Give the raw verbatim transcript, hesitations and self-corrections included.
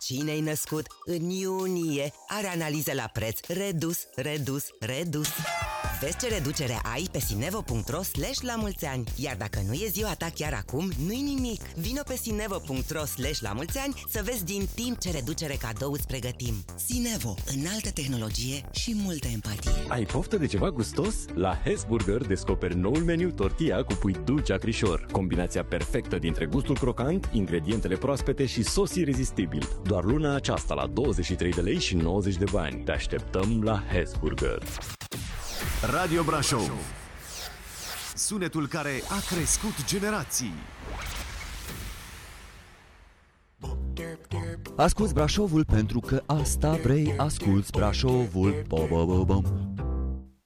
Cine-i născut în iunie are analiză la preț redus, redus, redus. Vezi ce reducere ai pe sinevo punct ro slash la mulți ani. Iar dacă nu e ziua ta chiar acum, nu-i nimic. Vino pe sinevo punct ro slash la mulți ani să vezi din timp ce reducere cadou îți pregătim. Sinevo, înaltă tehnologie și multă empatie. Ai poftă de ceva gustos? La Hesburger descoperi noul meniu tortilla cu pui dulce acrișor. Combinația perfectă dintre gustul crocant, ingredientele proaspete și sos irezistibil. Doar luna aceasta la douăzeci și trei de lei și nouăzeci de bani. Te așteptăm la Hesburger. Radio Brașov, sunetul care a crescut generații. Asculți Brașovul pentru că asta vrei, asculți Brașovul. Bo, bo, bo, bo.